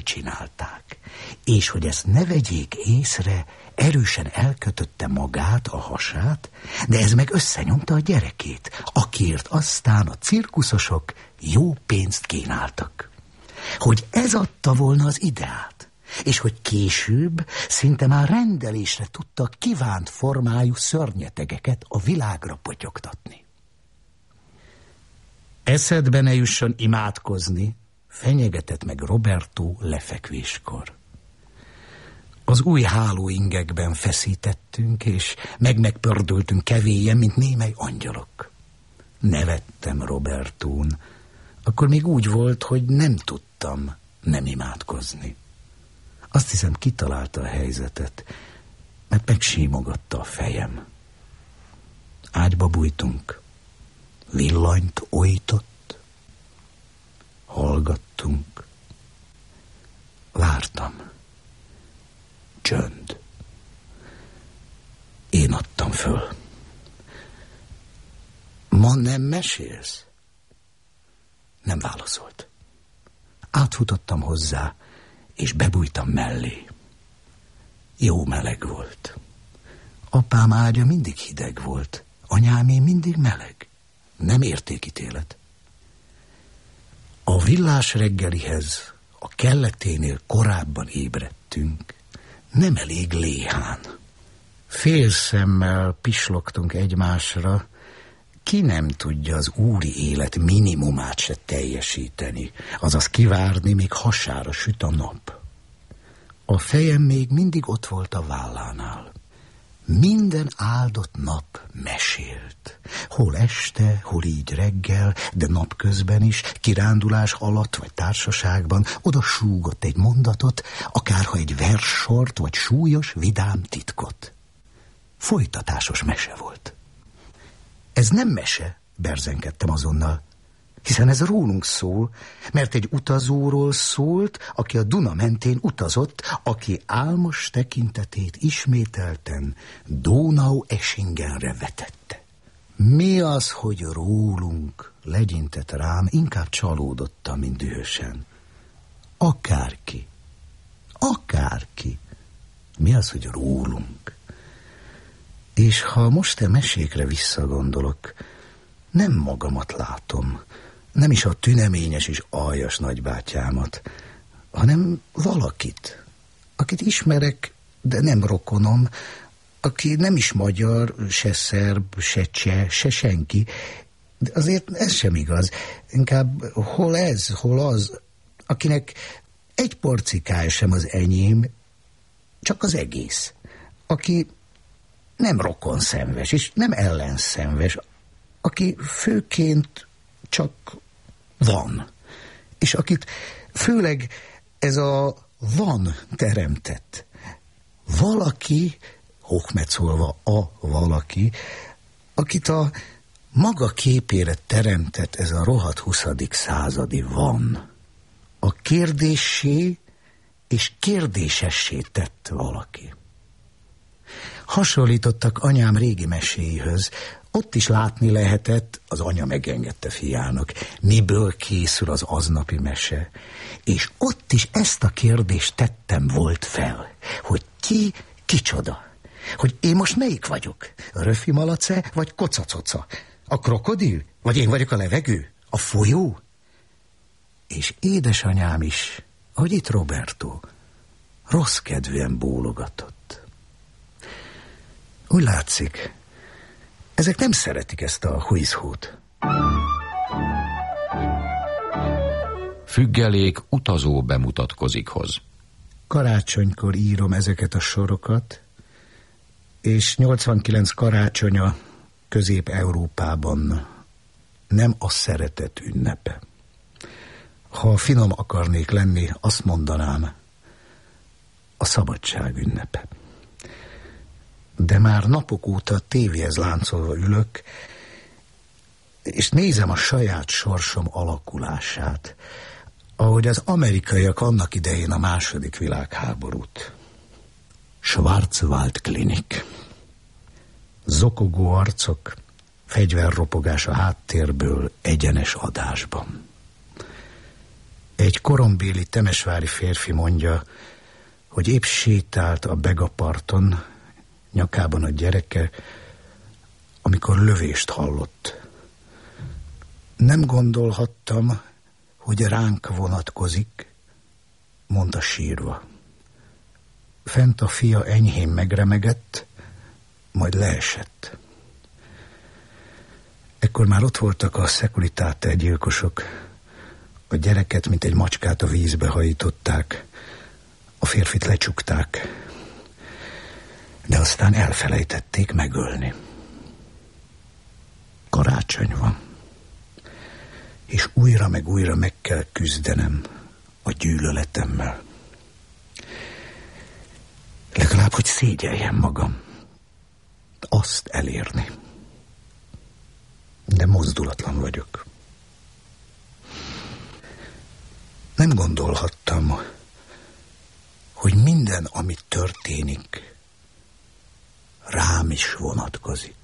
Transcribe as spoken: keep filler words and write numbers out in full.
csinálták, és hogy ezt ne vegyék észre, erősen elkötötte magát, a hasát, de ez meg összenyomta a gyerekét, akiért aztán a cirkuszosok jó pénzt kínáltak. Hogy ez adta volna az ideát, és hogy később szinte már rendelésre tudta kívánt formájú szörnyetegeket a világra potyogtatni. Eszedbe ne jusson imádkozni, fenyegetett meg Roberto lefekvéskor. Az új hálóingekben feszítettünk, és meg-megpördültünk kevélyen, mint némely angyalok. Nevettem Robertón. Akkor még úgy volt, hogy nem tudtam nem imádkozni. Azt hiszem, kitalálta a helyzetet, mert megsímogatta a fejem. Ágyba bújtunk, villanyt ojtott, hallgattunk, vártam. Csönd. Én adtam föl. Ma nem mesélsz? Nem válaszolt. Átfutottam hozzá, és bebújtam mellé. Jó meleg volt. Apám ágya mindig hideg volt, anyámé mindig meleg. Nem értékítélet. A villás reggelihez a kelleténél korábban ébredtünk. Nem elég léhán. Félszemmel pislogtunk egymásra, ki nem tudja az úri élet minimumát se teljesíteni, azaz kivárni, míg hasára süt a nap. A fejem még mindig ott volt a vállánál. Minden áldott nap mesélt. Hol este, hol így reggel, de napközben is, kirándulás alatt vagy társaságban oda súgott egy mondatot, akárha egy verssort vagy súlyos, vidám titkot. Folytatásos mese volt. Ez nem mese, berzenkedtem azonnal, hiszen ez rólunk szól, mert egy utazóról szólt, aki a Duna mentén utazott, aki álmos tekintetét ismételten Donau-Eschingenre vetette. Mi az, hogy rólunk, legyintett rám, inkább csalódottam, mint dühösen. Akárki, akárki, mi az, hogy rólunk? És ha most a mesékre visszagondolok, nem magamat látom, nem is a tüneményes és aljas nagybátyámat, hanem valakit, akit ismerek, de nem rokonom, aki nem is magyar, se szerb, se cseh, se senki, de azért ez sem igaz. Inkább hol ez, hol az, akinek egy porcikája sem az enyém, csak az egész, aki nem rokonszenves, és nem ellenszenves, aki főként csak van, és akit főleg ez a van teremtett. Valaki, hochmetszolva a valaki, akit a maga képére teremtett ez a rohadt huszadik századi van. A kérdéssé és kérdésessé tett valaki. Hasonlítottak anyám régi meséihöz. Ott is látni lehetett, az anya megengedte fiának, miből készül az aznapi mese. És ott is ezt a kérdést tettem volt fel, hogy ki kicsoda. Hogy én most melyik vagyok? A röfi malace vagy kocacoca? A krokodil? Vagy én vagyok a levegő? A folyó? És édesanyám is, ahogy itt Roberto, rossz kedvűen bólogatott. Úgy látszik, ezek nem szeretik ezt a huizhót. Függelék utazó bemutatkozikhoz. Karácsonykor írom ezeket a sorokat, és nyolcvankilenc karácsonya Közép-Európában nem a szeretet ünnepe. Ha finom akarnék lenni, azt mondanám, a szabadság ünnepe. De már napok óta tévéhez láncolva ülök, és nézem a saját sorsom alakulását, ahogy az amerikaiak annak idején a második világháborút. Schwarzwald Klinik. Zokogó arcok, fegyverropogás a háttérből egyenes adásban. Egy korombéli temesvári férfi mondja, hogy épp sétált a Begaparton, nyakában a gyereke, amikor lövést hallott. Nem gondolhattam, hogy ránk vonatkozik, mondta sírva. Fent a fia enyhén megremegett, majd leesett. Ekkor már ott voltak a Securitate gyilkosok. A gyereket, mint egy macskát a vízbe hajították, a férfit lecsukták, de aztán elfelejtették megölni. Karácsony van, és újra meg újra meg kell küzdenem a gyűlöletemmel. Legalább, hogy szégyeljem magam, azt elérni. De mozdulatlan vagyok. Nem gondolhattam, hogy minden, ami történik, rám is vonatkozik.